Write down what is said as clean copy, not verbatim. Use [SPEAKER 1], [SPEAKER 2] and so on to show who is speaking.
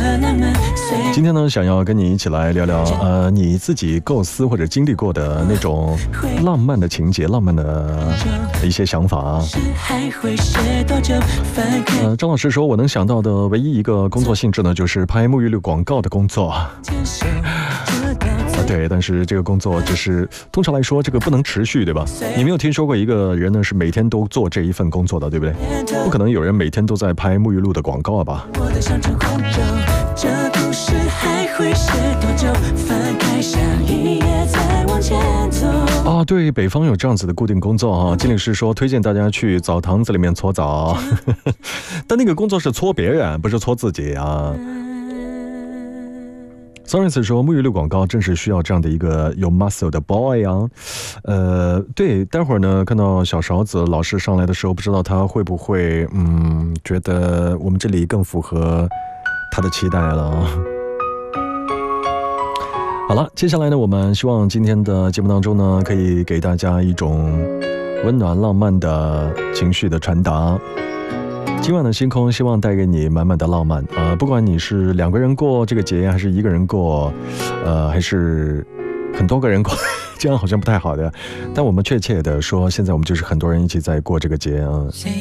[SPEAKER 1] 今天呢，想要跟你一起来聊聊你自己构思或者经历过的那种浪漫的情节、浪漫的一些想法啊。张老师说，我能想到的唯一一个工作性质呢，就是拍沐浴露广告的工作。对，但是这个工作就是通常来说，这个不能持续，对吧？你没有听说过一个人呢是每天都做这一份工作的，对不对？不可能有人每天都在拍沐浴露的广告吧？啊，对，北方有这样子的固定工作啊。金律师说推荐大家去澡堂子里面搓澡，但那个工作是搓别人，不是搓自己啊。Sorensen 说，沐浴露广告正是需要这样的一个有 muscle 的 boy 啊。对，待会儿呢看到小勺子老师上来的时候，不知道他会不会觉得我们这里更符合他的期待了。好了，接下来呢，我们希望今天的节目当中呢，可以给大家一种温暖浪漫的情绪的传达。今晚的星空希望带给你满满的浪漫，不管你是2个人过这个节，还是1个人过，还是很多个人过，这样好像不太好的。但我们确切的说，现在我们就是很多人一起在过这个节啊。